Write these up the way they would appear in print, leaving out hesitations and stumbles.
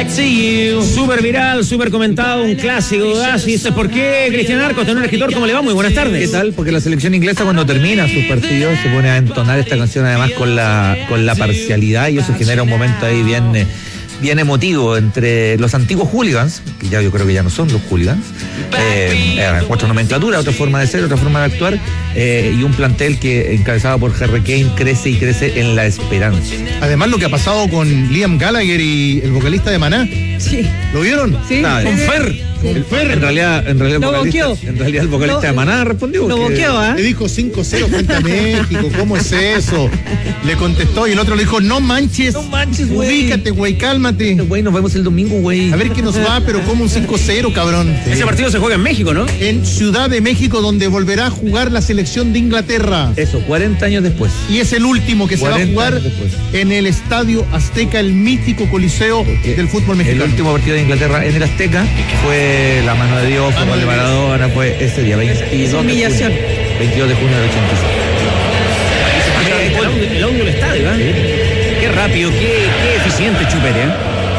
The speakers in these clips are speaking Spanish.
Súper viral, súper comentado, un clásico. ¿Y esto es por qué Cristian Arcos, tenor escritor? ¿Cómo le va? Muy buenas tardes. ¿Qué tal? Porque la selección inglesa cuando termina sus partidos se pone a entonar esta canción además con la parcialidad, y eso genera un momento ahí bien emotivo entre los antiguos hooligans, que ya yo creo que ya no son los hooligans, otra nomenclatura, otra forma de ser, otra forma de actuar, y un plantel que, encabezado por Harry Kane, crece y crece en la esperanza. Además, lo que ha pasado con Liam Gallagher y el vocalista de Maná. Sí. ¿Lo vieron? Sí. Con Fer. En realidad el vocalista de Maná respondió. Lo boqueó, Le dijo 5-0 frente a México, ¿cómo es eso? Le contestó y el otro le dijo, no manches, güey. Ubícate, güey, cálmate. Güey, nos vemos el domingo, güey. A ver qué nos va, pero como un 5-0, cabrón. Sí. Ese partido se juega en México, ¿no? En Ciudad de México, donde volverá a jugar la selección de Inglaterra. Eso, 40 años después. Y es el último que se va a jugar en el Estadio Azteca, el mítico coliseo del fútbol mexicano. El último partido de Inglaterra en el Azteca fue la mano de Dios, fue gol de Maradona, fue ese día, 22 humillación. 22 de junio del 86. El audio del estadio, ¿eh? Sí. Qué rápido, qué eficiente Chupete, ¿eh?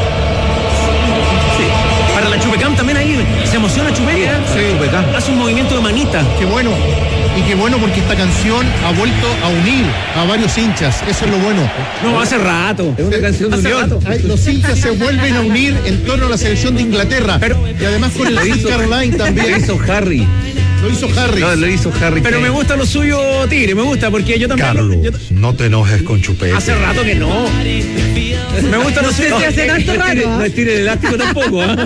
Sí. Para la Chupecam también ahí se emociona Chupete, ¿eh? Sí, Chupecam. Hace un movimiento de manita. Qué bueno. Y qué bueno, porque esta canción ha vuelto a unir a varios hinchas. Eso es lo bueno. No, hace rato. Es una canción de unión. Los hinchas se vuelven a unir en torno a la selección de Inglaterra. Y además con el Sweet Caroline también. Lo hizo Harry. No, lo hizo Harry. Pero me gusta lo suyo, Tigre, me gusta, porque yo también. Carlos, no te enojes con Chupete. Hace rato que no. Me gusta lo suyo. Se hace tanto raro. No estire el elástico tampoco, ¿ah?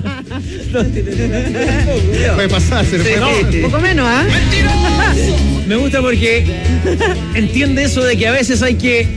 Puede pasar, un poco menos, ¿ah? Me gusta porque entiende eso de que a veces hay que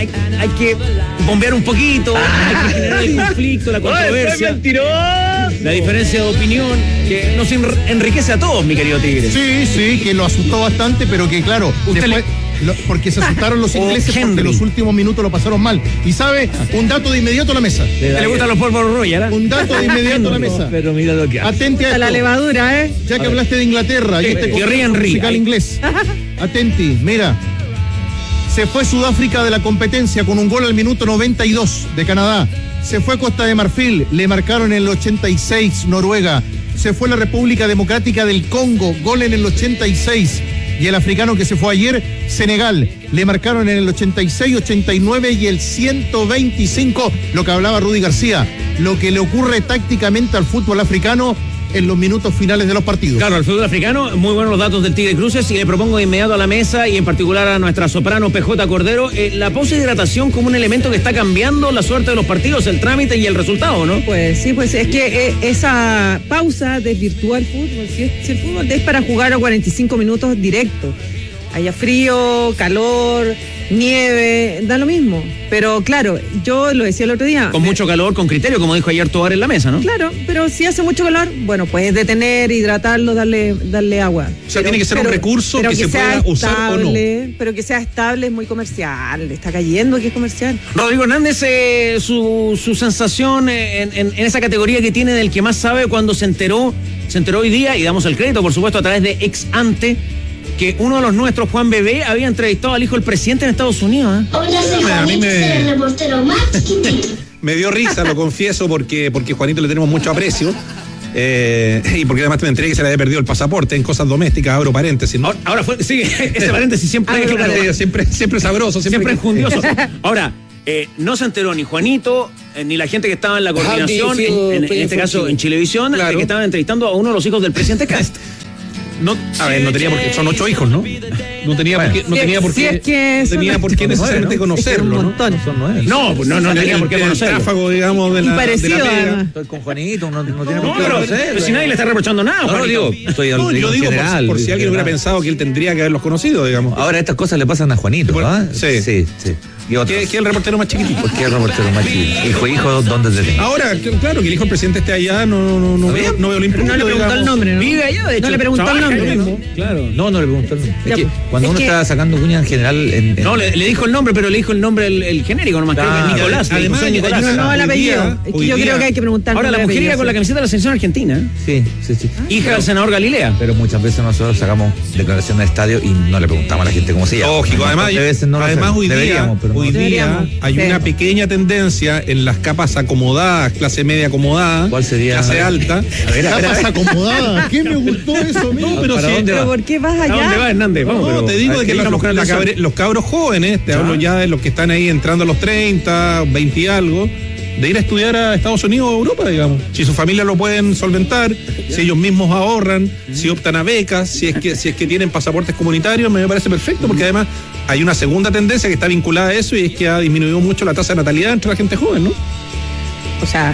bombear un poquito, hay que generar el conflicto, la controversia, la diferencia de opinión, que nos enriquece a todos, mi querido Tigre. Sí, que lo asustó bastante, pero que claro, porque se asustaron los ingleses porque los últimos minutos lo pasaron mal. Y sabe, un dato de inmediato a la mesa. ¿Le gustan los polvos Royal? Un dato de inmediato a la mesa. Pero mira lo que hace. Atente a esto. La levadura, ¿eh? Ya que hablaste de Inglaterra y este musical inglés. Atenti, mira. Se fue Sudáfrica de la competencia con un gol al minuto 92 de Canadá. Se fue Costa de Marfil, le marcaron en el 86 Noruega. Se fue la República Democrática del Congo, gol en el 86. Y el africano que se fue ayer, Senegal, le marcaron en el 86, 89 y el 125. Lo que hablaba Rudy García, lo que le ocurre tácticamente al fútbol africano en los minutos finales de los partidos. Claro, al fútbol africano, muy buenos los datos del Tigre Cruces, y le propongo de inmediato a la mesa y en particular a nuestra soprano PJ Cordero, la pausa de hidratación como un elemento que está cambiando la suerte de los partidos, el trámite y el resultado, ¿no? Pues sí, pues es que esa pausa desvirtúa el fútbol. Si el fútbol es para jugar a 45 minutos directo, haya frío, calor, nieve, da lo mismo. Pero claro, yo lo decía el otro día. Con mucho calor, con criterio, como dijo ayer Tobar en la mesa, ¿no? Claro, pero si hace mucho calor, bueno, puedes detener, hidratarlo, darle agua. O sea, tiene que ser un recurso que se pueda usar o no. Pero que sea estable, es muy comercial. Está cayendo que es comercial. Rodrigo Hernández, su sensación en esa categoría que tiene del que más sabe cuando se enteró hoy día, y damos el crédito, por supuesto, a través de Ex Ante, que uno de los nuestros, Juan Bebé, había entrevistado al hijo del presidente en Estados Unidos. Hola, soy Juanito, soy el reportero más chiquitito. Me dio risa, lo confieso, porque Juanito le tenemos mucho aprecio. Y porque además me enteré que se le había perdido el pasaporte en cosas domésticas, abro paréntesis, ¿no? Ahora fue, sí, ese paréntesis siempre sabroso, siempre enjundioso. Ahora, no se enteró ni Juanito, ni la gente que estaba en la coordinación, en este caso en Chilevisión, claro, que estaban entrevistando a uno de los hijos del presidente Cast. No tenía por qué, son 8 hijos, ¿no? No tenía por qué necesariamente conocerlo, ¿no? No tenía por qué conocerlo. Tráfago, digamos, de la pega. Estoy con Juanito, no tiene por qué conocerlo. Pero si nadie le está reprochando nada, yo digo por si alguien hubiera pensado que él tendría que haberlos conocido, digamos. Ahora estas cosas le pasan a Juanito, ¿ah? Sí. ¿Qué es el reportero más chiquitito? ¿Por qué el reportero más chiquitito? Hijo, ¿dónde te tengo? Ahora, claro, que el hijo del presidente esté allá, no veo lo importante. No le preguntó el nombre, ¿no? Vive allá, de hecho. No le preguntó el nombre, ¿no? Claro. No le preguntó el nombre. Es que cuando uno está sacando cuñas en general... No, le dijo el nombre, pero le dijo el nombre el genérico, nomás, creo que es Nicolás. Además, no el apellido. Es que yo creo que hay que preguntar. Ahora, la mujer iba con la camiseta de la selección argentina. Sí. Hija del senador Galilea. Pero muchas veces nosotros sacamos declaración de estadio y no le preguntamos a la gente cómo se llama. Lógico, además hoy Hoy día hay una pequeña tendencia en las capas acomodadas, clase media acomodada. ¿Cuál sería? Clase alta. Capas acomodadas. ¿Qué me gustó eso? No, pero ¿Pero por qué vas allá? ¿A dónde va, Hernández? Vamos, No, pero, te digo de que los los cabros jóvenes, te hablo ya de los que están ahí entrando a los 30, 20 y algo, de ir a estudiar a Estados Unidos o Europa, digamos. Si su familia lo pueden solventar, si ellos mismos ahorran, si optan a becas, si es que tienen pasaportes comunitarios, me parece perfecto, porque además hay una segunda tendencia que está vinculada a eso y es que ha disminuido mucho la tasa de natalidad entre la gente joven, ¿no? O sea,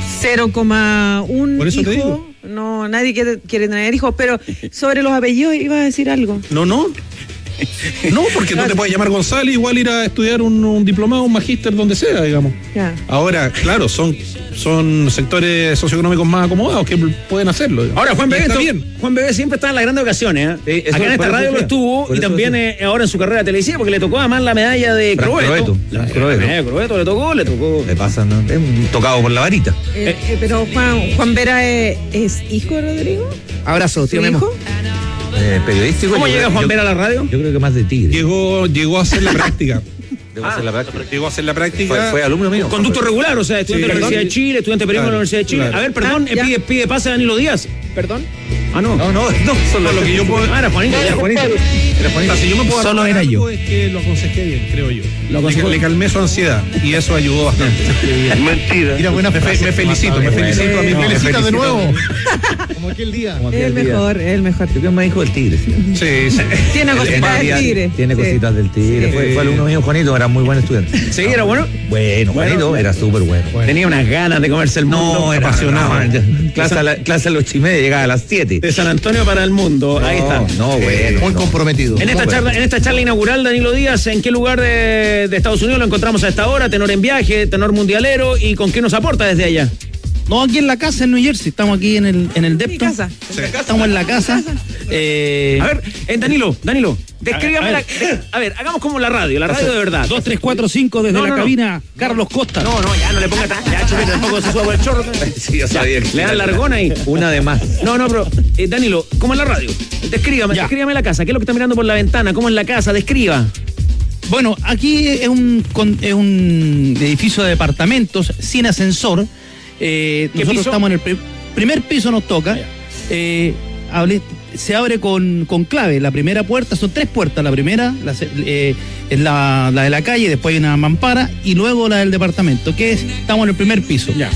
0,1 Por eso hijo. te digo. No, nadie quiere tener hijos, pero sobre los apellidos ibas a decir algo. No, porque tú te puedes llamar González, igual ir a estudiar un diplomado, un magíster, donde sea, digamos. Ya. Ahora, claro, son sectores socioeconómicos más acomodados que pueden hacerlo. Digamos. Ahora, Juan Bebé, Está bien. Juan Bebé siempre está en las grandes ocasiones. Sí, eso Acá en esta por eso radio lo decía. estuvo Por y eso también ahora en su carrera televisiva, porque le tocó además la medalla de Frank Crobeto. Crobeto. Crobeto le tocó. Le pasa, ¿no? Es un tocado por la varita. Pero Juan Vera es hijo de Rodrigo. Abrazo, ¿Su tío Memo. hijo? Periodístico. ¿Cómo yo llega creo- Juan yo- Vera a la radio? Yo creo que más de Tigre. Llegó a hacer la práctica. Debo hacer la práctica. Llegó a hacer la práctica. Fue alumno mío. Conducto regular, o sea, estudiante de la Universidad de Chile, estudiante premio de la Universidad de Chile. Claro. A ver, perdón, ya. pide pase a Danilo Díaz. ¿Perdón? Ah, no. No, solo lo que yo puedo. Ah, era Juanito. Era Juanito. O sea, si yo me puedo Solo agarrar era algo yo. Es que lo aconsejé bien, creo yo. Lo aconsejó. Le calmé su ansiedad y eso ayudó bastante. Mira, buena frase. Me felicito a mí mismo. Me felicita de felicito. nuevo. Como aquel día. Como Es el aquel día. mejor, es el mejor. Yo creo que me dijo el Tigre. Sí. Sí. Tiene El cositas del Matías tigre. Tiene Sí. cositas del Tigre. Fue alumno mío, Juanito, era muy buen estudiante. Sí, era bueno. Bueno, Juanito era súper bueno. Tenía unas ganas de comerse el mundo. era apasionado. Clase a las 8:30, llegaba a las 7. De San Antonio para el mundo. Ahí está. No, bueno. Muy no. comprometido. En esta charla inaugural, Danilo Díaz, ¿en qué lugar de Estados Unidos lo encontramos a esta hora? Tenor en viaje, tenor mundialero, ¿y con qué nos aporta desde allá? No, aquí en la casa en New Jersey. Estamos aquí en el Depto. casa. Estamos en la casa. A ver, Danilo, descríbame a ver, hagamos como la radio de verdad. 2, 3, 4, 5 desde No, la no, cabina. Carlos Costa. No, ya no le ponga ya chupete, tampoco se suba por el chorro. Sí, yo sabía que Le dan largón ahí. Una de más. No, pero, Danilo, ¿cómo es la radio? Descríbame la casa. ¿Qué es lo que está mirando por la ventana? ¿Cómo es la casa? Describa. Bueno, aquí es un edificio de departamentos sin ascensor. Nosotros piso? estamos en el primer piso, nos toca. Se abre con clave. La primera puerta, son 3 puertas. La primera es la de la calle, después hay una mampara y luego la del departamento, estamos en el primer piso. Ya.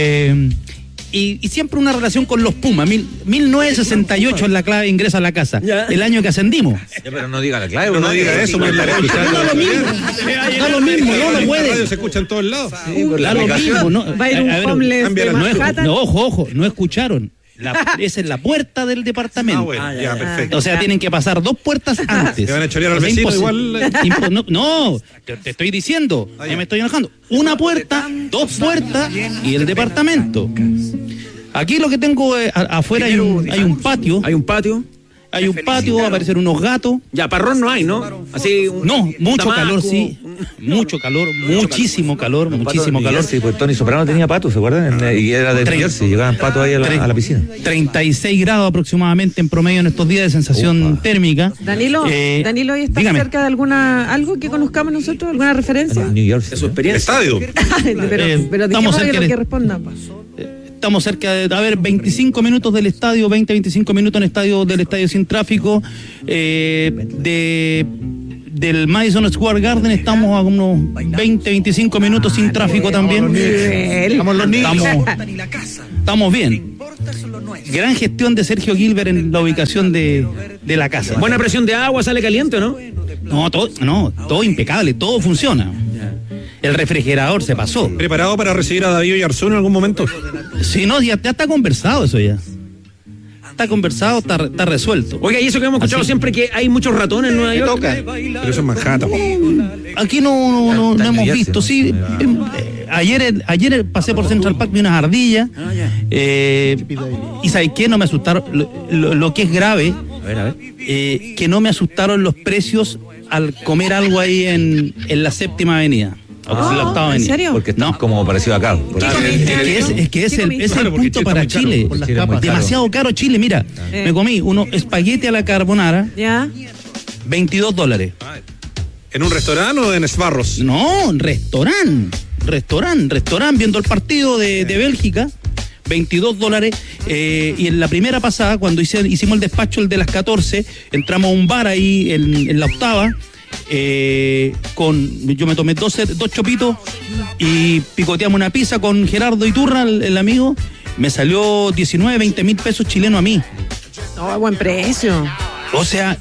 Y siempre una relación con los Pumas. 1968 es la clave, ingresa a la casa. Ya. El año que ascendimos. Pero no diga la clave, Pero no diga eso, porque la Da lo mismo, no lo La puede. radio se escucha en todos lados. Da lo mismo, ¿no? Va a ir un homeless cambia de la- Manhattan. No, ojo, no escucharon. Esa es la puerta del departamento. Bueno, ya, perfecto. O sea, tienen que pasar 2 puertas antes. Te van a chorear al O sea, vecino imposible. igual. No, te estoy diciendo, ya me estoy enojando. Una puerta, 2 puertas y el departamento. Aquí lo que tengo afuera hay un patio. Hay un patio. Hay un patio, va a aparecer unos gatos. Ya, parrón no hay, ¿no? Así. No, mucho Damasco. calor, sí. Mucho calor, muchísimo calor. Sí, pues Tony Soprano tenía patos, ¿se acuerdan? Y era de New Jersey, llegaban patos ahí a la piscina. 36 grados aproximadamente en promedio en estos días de sensación térmica. Danilo, ¿y estás dígame. cerca de algo que conozcamos nosotros? ¿Alguna referencia? New Jersey. De su El experiencia. estadio. pero estamos dijimos cerca que lo de- que responda. Estamos cerca de, 25 minutos del estadio, 20-25 minutos en del estadio sin tráfico. Del Madison Square Garden estamos a unos 20-25 minutos sin tráfico también. Estamos los niños. Estamos bien. Gran gestión de Sergio Gilbert en la ubicación de la casa. Buena presión de agua, sale caliente, ¿o no? Todo impecable, todo funciona. El refrigerador se pasó. ¿Preparado para recibir a David Oyarzún en algún momento? Sí, no, ya está conversado eso ya. Está conversado, está resuelto. Oiga, y eso que hemos escuchado Así. siempre, que hay muchos ratones en Nueva York. Pero eso es Manhattan. Aquí no Está en hemos New visto, Jersey, sí. Ayer pasé por Central Park, vi unas ardillas. Y ¿sabes qué? No me asustaron. Lo que es grave, A ver. que no me asustaron los precios al comer algo ahí en la 7ª avenida. O en la 8ª ¿En avenida. serio? Porque está como parecido acá. Es que es el Claro, porque punto Chile para está muy caro. Chile. Por las capas. Demasiado caro Chile. Mira, me comí unos espagueti a la carbonara, ¿Ya? $22. ¿En un restaurante o en Esbarros? No, restaurante, viendo el partido de Bélgica. $22, y en la primera pasada, cuando hicimos el despacho, el de las 14, entramos a un bar ahí en la octava, yo me tomé dos chopitos y picoteamos una pizza con Gerardo Iturra, el amigo. Me salió 19, 20 mil pesos chilenos a mí. No, buen precio. O sea,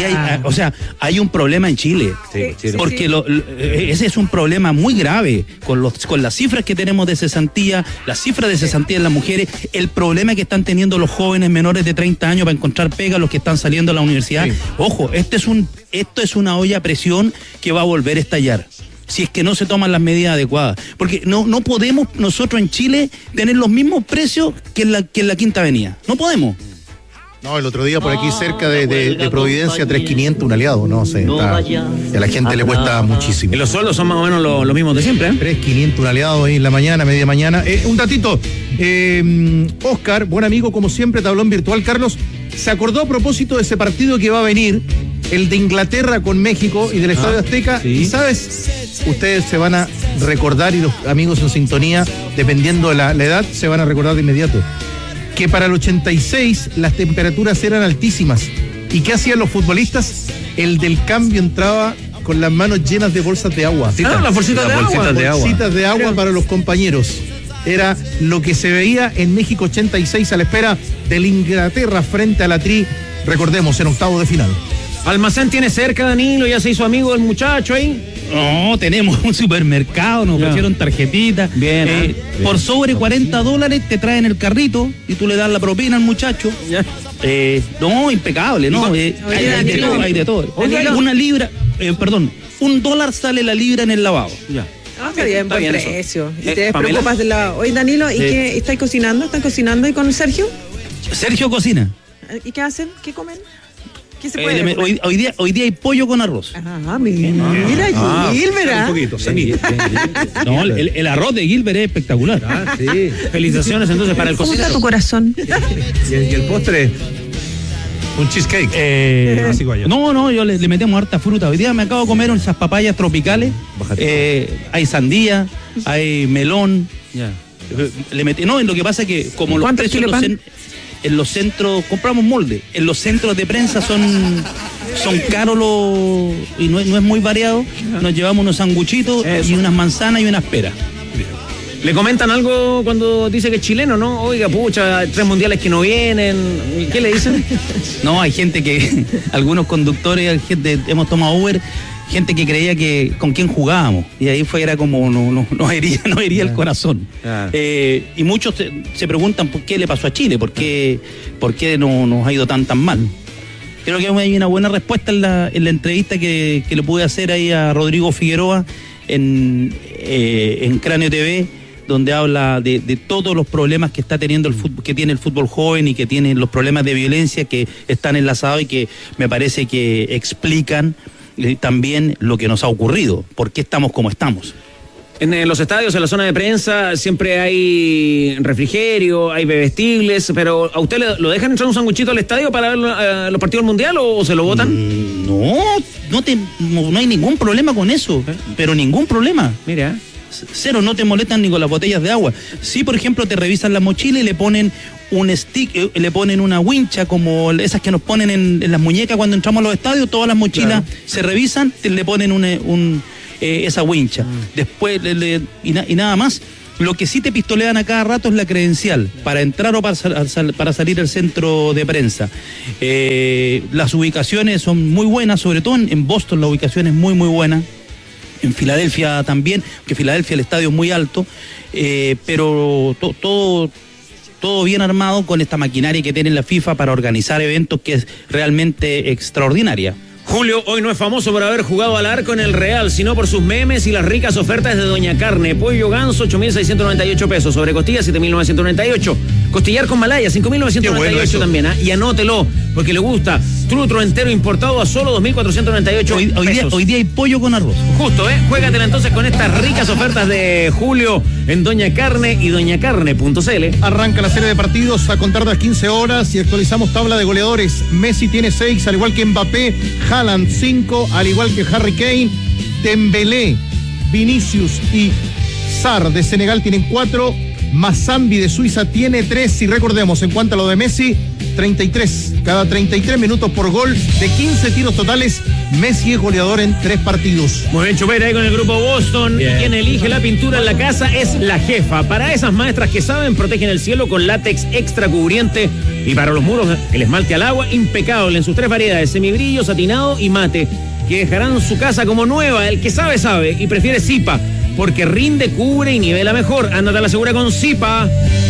hay un problema en Chile, porque ese es un problema muy grave con las cifras que tenemos de cesantía, las cifras de cesantía en las mujeres, el problema que están teniendo los jóvenes menores de 30 años para encontrar pega, los que están saliendo a la universidad. Sí. Ojo, esto es una olla a presión que va a volver a estallar si es que no se toman las medidas adecuadas, porque no podemos nosotros en Chile tener los mismos precios que en la Quinta Avenida, no podemos. No, el otro día por aquí cerca de Providencia, 3.500 un aliado, no sé, y a la gente le cuesta muchísimo. Y los sueldos son más o menos los mismos de siempre, 3.500 un aliado ahí en la mañana, media mañana. Un datito, Oscar, buen amigo como siempre, tablón virtual, Carlos, se acordó a propósito de ese partido que va a venir, el de Inglaterra con México y del Estadio Azteca, sí. Y sabes, ustedes se van a recordar, y los amigos en sintonía, dependiendo de la edad, se van a recordar de inmediato, que para el 86 las temperaturas eran altísimas. ¿Y qué hacían los futbolistas? El del cambio entraba con las manos llenas de bolsas de agua. Las bolsitas de agua. Bolsitas de agua para los compañeros. Era lo que se veía en México 86 a la espera del Inglaterra frente a la Tri, recordemos, en octavo de final. Almacén tiene cerca, Danilo, ya se hizo amigo del muchacho ahí. No, tenemos un supermercado, nos ofrecieron tarjetitas. Bien, por sobre $40 te traen el carrito y tú le das la propina al muchacho. No, impecable, ¿no? Hay de todo. Una libra, $1 sale la libra en el lavado. Ya. Está bien, buen precio. Y te preocupas del lavado. Oye, Danilo, ¿y qué estáis cocinando? ¿Están cocinando ahí con Sergio? Sergio cocina. ¿Y qué hacen? ¿Qué comen? ¿Qué se puede hoy día hay pollo con arroz. Mira, Gilbert. Un poquito, sanito. No, el arroz de Gilbert es espectacular. Sí. Felicitaciones entonces para el cocinero. ¿Cómo está tu corazón? ¿Y el postre? Un cheesecake. No, yo le metemos harta fruta. Hoy día me acabo de comer esas papayas tropicales. Hay sandía, hay melón. Ya. Lo que pasa es que como los precios en los centros, compramos molde, en los centros de prensa son caros y no es muy variado. Nos llevamos unos sanguchitos y unas manzanas y unas peras. ¿Le comentan algo cuando dice que es chileno, no? Oiga, pucha, 3 mundiales que no vienen. ¿Qué le dicen? No, hay gente algunos conductores, hemos tomado Uber, gente que creía que con quién jugábamos, y ahí era como nos hería el corazón. Y muchos se preguntan por qué le pasó a Chile, por qué no nos ha ido tan mal. Creo que hay una buena respuesta en la entrevista que le pude hacer ahí a Rodrigo Figueroa en Cráneo TV, donde habla de todos los problemas que está teniendo que tiene el fútbol joven y que tiene los problemas de violencia que están enlazados y que me parece que explican también lo que nos ha ocurrido, por qué estamos como estamos. En los estadios, en la zona de prensa, siempre hay refrigerio, hay bebestibles, pero ¿a usted lo dejan entrar un sanguchito al estadio para ver los partidos del Mundial o se lo botan? No hay ningún problema con eso, pero ningún problema. Mira. Cero, no te molestan ni con las botellas de agua. Sí, por ejemplo, te revisan la mochila y le ponen un stick, le ponen una wincha como esas que nos ponen en las muñecas cuando entramos a los estadios. Todas las mochilas se revisan, le ponen esa wincha. Después, y nada más. Lo que sí te pistolean a cada rato es la credencial para entrar o para salir al centro de prensa. Las ubicaciones son muy buenas, sobre todo en Boston la ubicación es muy, muy buena. En Filadelfia también, que Filadelfia el estadio es muy alto, pero todo bien armado con esta maquinaria que tiene la FIFA para organizar eventos que es realmente extraordinaria. Julio hoy no es famoso por haber jugado al arco en el Real, sino por sus memes y las ricas ofertas de Doña Carne. Pollo ganso, 8.698 pesos. Sobre costilla, 7.998. Costillar con malaya, 5.998 también. Y anótelo, porque le gusta. Trutro entero importado a solo 2.498 pesos. Hoy día hay pollo con arroz. Justo, Juégatela entonces con estas ricas ofertas de Julio en Doña Carne y doñacarne.cl. Arranca la serie de partidos a contar de las 15 horas y actualizamos tabla de goleadores. Messi tiene 6, al igual que Mbappé. Haaland 5, al igual que Harry Kane. Dembélé, Vinicius y Sarr de Senegal tienen 4, Mazambi de Suiza tiene 3, y recordemos, en cuanto a lo de Messi, 33, cada 33 minutos por gol, de 15 tiros totales, Messi es goleador en 3 partidos. Muy bien, Chupeta, ahí con el grupo Boston. Bien. Quien elige la pintura en la casa es la jefa. Para esas maestras que saben, protegen el cielo con látex extra cubriente, y para los muros, el esmalte al agua impecable en sus 3 variedades, semibrillo, satinado y mate, que dejarán su casa como nueva. El que sabe, sabe, y prefiere Zipa, porque rinde, cubre y nivela mejor. Ándate a la segura con Zipa.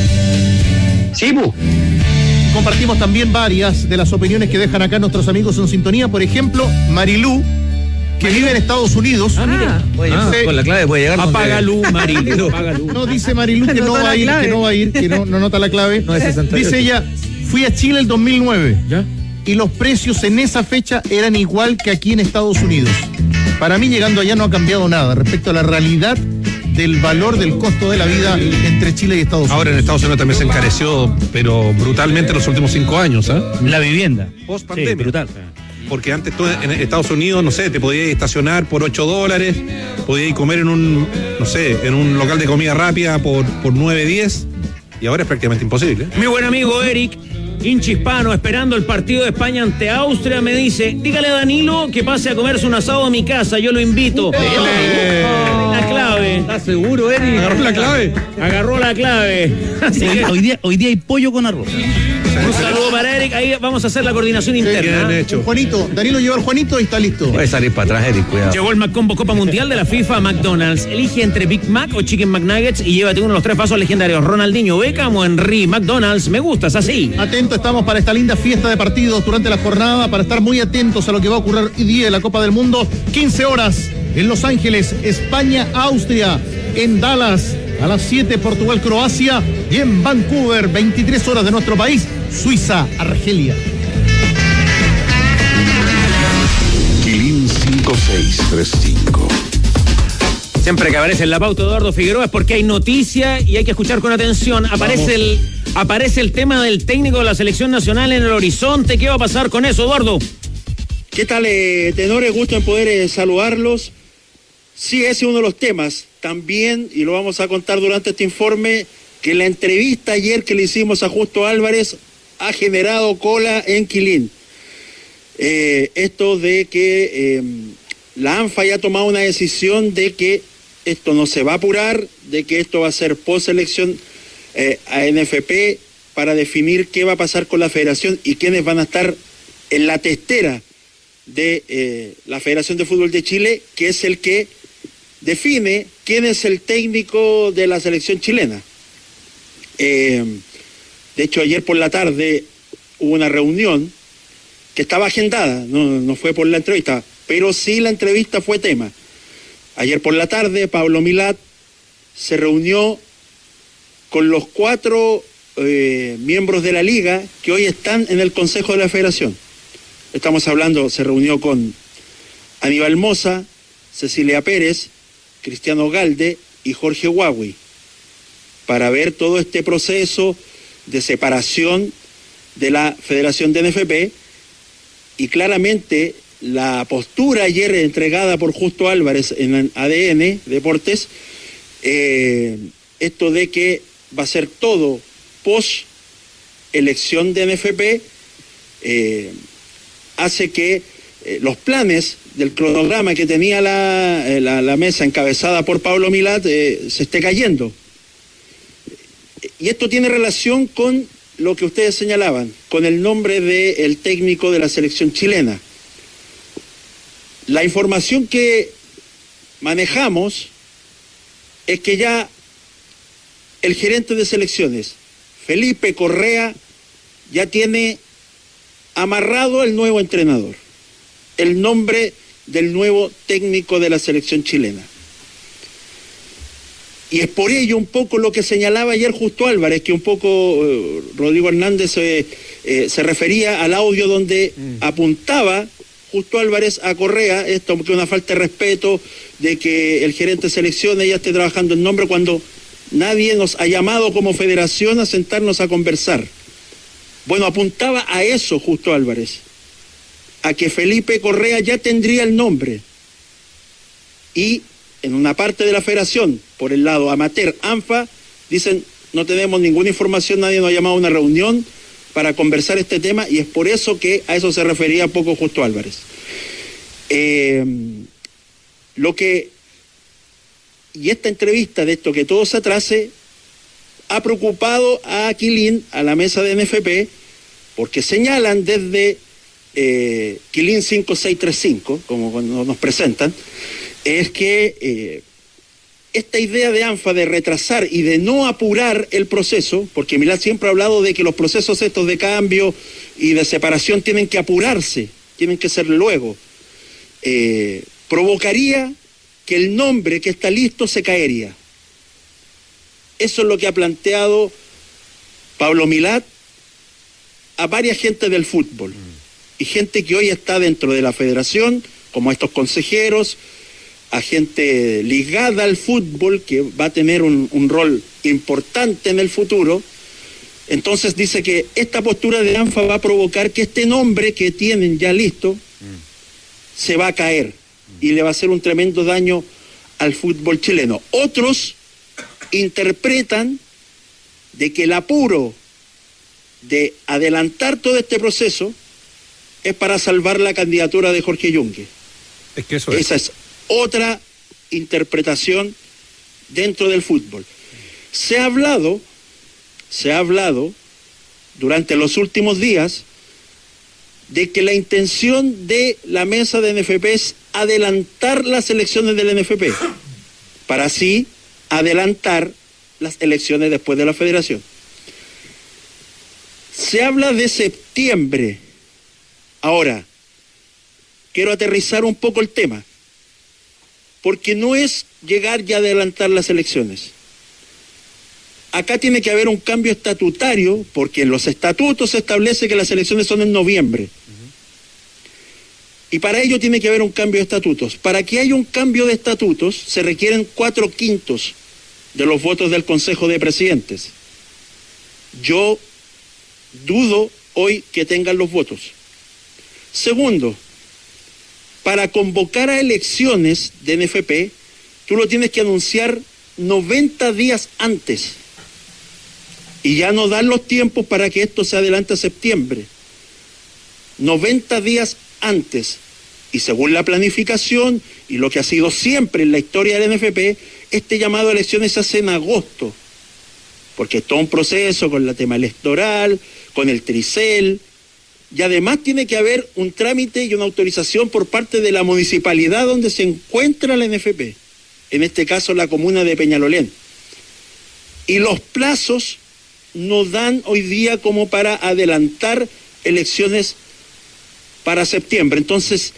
Zipu. Compartimos también varias de las opiniones que dejan acá nuestros amigos en sintonía. Por ejemplo, Marilú, que vive en Estados Unidos. Con la clave puede llegar. Apaga luz, Marilú. No, dice Marilú que no va a ir, que no nota la clave. No es 68. Dice ella, fui a Chile el 2009. ¿Ya? Y los precios en esa fecha eran igual que aquí en Estados Unidos. Para mí, llegando allá no ha cambiado nada respecto a la realidad del valor del costo de la vida entre Chile y Estados Unidos. Ahora en Estados Unidos también se encareció, pero brutalmente en los últimos 5 años, ¿eh? La vivienda. Post pandemia. Sí, brutal. Porque antes tú en Estados Unidos, no sé, te podías estacionar por $8, podías comer en un, no sé, en un local de comida rápida por 9, 10, y ahora es prácticamente imposible. Mi buen amigo Eric, hincha hispano, esperando el partido de España ante Austria, me dice, dígale a Danilo que pase a comerse un asado a mi casa, yo lo invito. La clave. ¿Estás seguro, Eric? Agarró la clave. Agarró la clave. Así que, Hoy día hay pollo con arroz. un saludo para Eric, ahí vamos a hacer la coordinación interna. Bien hecho. Juanito, Danilo lleva al Juanito y está listo. Puede salir para atrás, Eric, cuidado. Llegó el McCombo Copa Mundial de la FIFA a McDonald's. Elige entre Big Mac o Chicken McNuggets y llévate uno de los 3 pasos legendarios. Ronaldinho, Beckham o Henry. McDonald's, me gustas así. Atento estamos para esta linda fiesta de partidos durante la jornada, para estar muy atentos a lo que va a ocurrir hoy día en la Copa del Mundo. 15 horas en Los Ángeles, España, Austria, en Dallas, a las 7 Portugal, Croacia, y en Vancouver, 23 horas de nuestro país, Suiza, Argelia. Quilín 5635. Siempre que aparece en la pauta Eduardo Figueroa es porque hay noticia y hay que escuchar con atención. Aparece el tema del técnico de la selección nacional en el horizonte. ¿Qué va a pasar con eso, Eduardo? ¿Qué tal, tenores? Gusto en poder saludarlos. Sí, ese es uno de los temas. También, y lo vamos a contar durante este informe, que la entrevista ayer que le hicimos a Justo Álvarez ha generado cola en Quilín. Esto de que la ANFA ya ha tomado una decisión de que esto no se va a apurar, de que esto va a ser post-selección a NFP para definir qué va a pasar con la federación y quiénes van a estar en la testera de la Federación de Fútbol de Chile, que es el que define quién es el técnico de la selección chilena. De hecho, ayer por la tarde hubo una reunión que estaba agendada, no fue por la entrevista, pero sí la entrevista fue tema. Ayer por la tarde, Pablo Milat se reunió con los 4 miembros de la liga que hoy están en el Consejo de la Federación. Estamos hablando, se reunió con Aníbal Mosa, Cecilia Pérez, Cristiano Galde y Jorge Huawei, para ver todo este proceso de separación de la Federación de NFP, y claramente la postura ayer entregada por Justo Álvarez en ADN Deportes, esto de que va a ser todo post elección de NFP, hace que los planes del cronograma que tenía la mesa encabezada por Pablo Milat se esté cayendo. Y esto tiene relación con lo que ustedes señalaban, con el nombre del técnico de la selección chilena. La información que manejamos es que ya el gerente de selecciones, Felipe Correa, ya tiene amarrado el nuevo entrenador, el nombre del nuevo técnico de la selección chilena. Y es por ello un poco lo que señalaba ayer Justo Álvarez, que un poco Rodrigo Hernández se refería al audio donde apuntaba Justo Álvarez a Correa, esto que es una falta de respeto de que el gerente de selecciones ya esté trabajando en nombre cuando nadie nos ha llamado como federación a sentarnos a conversar. Bueno, apuntaba a eso Justo Álvarez, a que Felipe Correa ya tendría el nombre y en una parte de la federación, por el lado amateur, ANFA, dicen no tenemos ninguna información, nadie nos ha llamado a una reunión para conversar este tema, y es por eso que a eso se refería poco Justo Álvarez. Y esta entrevista de esto que todo se atrase ha preocupado a Quilín, a la mesa de NFP, porque señalan desde Quilín 5635, como cuando nos presentan, es que esta idea de ANFA de retrasar y de no apurar el proceso, porque Milad siempre ha hablado de que los procesos estos de cambio y de separación tienen que apurarse, tienen que ser luego, provocaría que el nombre que está listo se caería. Eso es lo que ha planteado Pablo Milad a varias gentes del fútbol y gente que hoy está dentro de la federación, como estos consejeros, a gente ligada al fútbol que va a tener un rol importante en el futuro. Entonces dice que esta postura de ANFA va a provocar que este nombre que tienen ya listo se va a caer y le va a hacer un tremendo daño al fútbol chileno. Otros interpretan de que el apuro de adelantar todo este proceso es para salvar la candidatura de Jorge Yungue. Es que esa es otra interpretación dentro del fútbol. Se ha hablado durante los últimos días de que la intención de la mesa de NFP es adelantar las elecciones del NFP para así adelantar las elecciones después de la federación. Se habla de septiembre. Ahora, quiero aterrizar un poco el tema, porque no es llegar y adelantar las elecciones. Acá tiene que haber un cambio estatutario, porque en los estatutos se establece que las elecciones son en noviembre. Y para ello tiene que haber un cambio de estatutos. Para que haya un cambio de estatutos se requieren 4/5 de los votos del Consejo de Presidentes. Yo dudo hoy que tengan los votos. Segundo, para convocar a elecciones de NFP, tú lo tienes que anunciar 90 días antes. Y ya no dan los tiempos para que esto se adelante a septiembre. 90 días antes. Y según la planificación y lo que ha sido siempre en la historia del NFP, este llamado a elecciones se hace en agosto. Porque es todo un proceso con el tema electoral, con el tricel. Y además tiene que haber un trámite y una autorización por parte de la municipalidad donde se encuentra la NFP. En este caso la comuna de Peñalolén. Y los plazos no dan hoy día como para adelantar elecciones para septiembre. Entonces,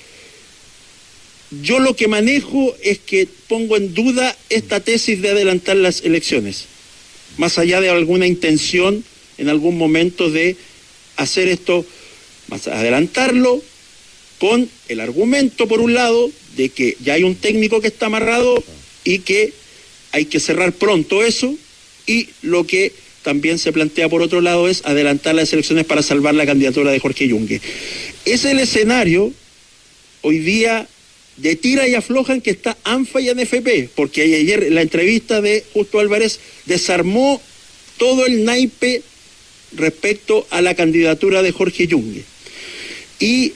yo lo que manejo es que pongo en duda esta tesis de adelantar las elecciones, más allá de alguna intención en algún momento de hacer esto, más adelantarlo con el argumento, por un lado, de que ya hay un técnico que está amarrado y que hay que cerrar pronto eso, y lo que también se plantea por otro lado es adelantar las elecciones para salvar la candidatura de Jorge Yungue. Es el escenario hoy día de tira y afloja en que está ANFA y NFP, porque ayer la entrevista de Justo Álvarez desarmó todo el naipe respecto a la candidatura de Jorge Yungue. Y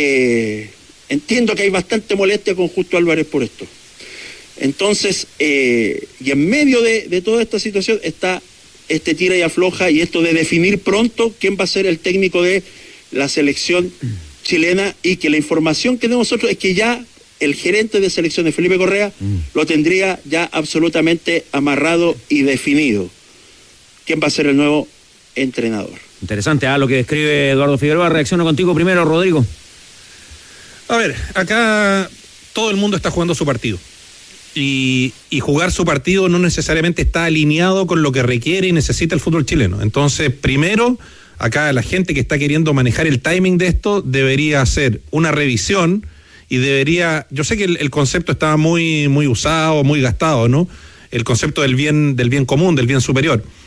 entiendo que hay bastante molestia con Justo Álvarez por esto. Entonces, y en medio de toda esta situación está este tira y afloja y esto de definir pronto quién va a ser el técnico de la selección chilena, y que la información que tenemos nosotros es que ya el gerente de selecciones, Felipe Correa, lo tendría ya absolutamente amarrado y definido. ¿Quién va a ser el nuevo entrenador? Interesante, lo que describe Eduardo Figueroa. Reacciono contigo primero, Rodrigo. A ver, acá todo el mundo está jugando su partido. Y jugar su partido no necesariamente está alineado con lo que requiere y necesita el fútbol chileno. Entonces, primero, acá la gente que está queriendo manejar el timing de esto debería hacer una revisión y debería, yo sé que el concepto estaba muy usado, muy gastado, ¿no? El concepto del bien común, del bien superior.